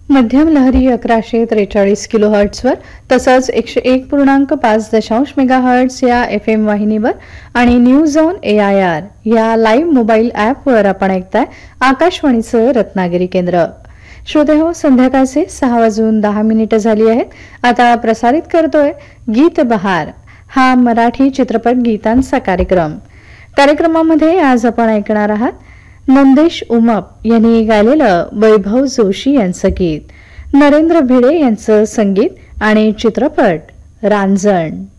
मध्यम लहरी 1143 किलोहर्ट्झवर तसंच 101.5 मेगाहर्ट्झ या FM वाहिनीवर आणि न्यूज ऑन AIR या लाईव्ह मोबाईल ॲपवर आपण ऐकताय आकाशवाणीचं रत्नागिरी केंद्र. श्रोतेहो, संध्याकाळचे 6:10 झाली आहेत. आता प्रसारित करतोय गीत बहार हा मराठी चित्रपट गीतांचा कार्यक्रमामध्ये आज आपण ऐकणार आहात नंदेश उमप यांनी गायलेलं वैभव जोशी यांचं गीत, नरेंद्र भिडे यांचं संगीत आणि चित्रपट रांजण.